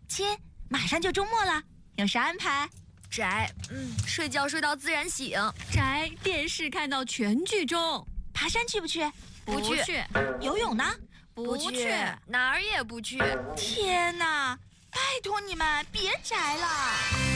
亲，马上就周末了，有啥安排？ 宅，睡觉睡到自然醒。 宅，电视看到全剧终。 爬山去不去？ 不去。 游泳呢？ 不去，哪儿也不去。 天哪，拜托你们别宅了。